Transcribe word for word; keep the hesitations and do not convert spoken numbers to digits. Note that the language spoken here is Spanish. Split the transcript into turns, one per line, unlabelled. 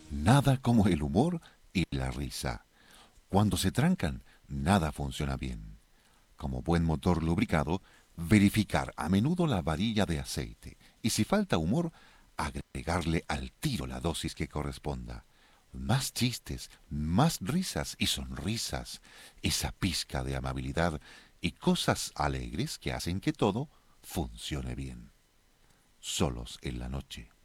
Nada como el humor y la risa. Cuando se trancan, nada funciona bien. Como buen motor lubricado, verificar a menudo la varilla de aceite y si falta humor, agregarle al tiro la dosis que corresponda. Más chistes, más risas y sonrisas, esa pizca de amabilidad y cosas alegres que hacen que todo funcione bien. Solos en la noche.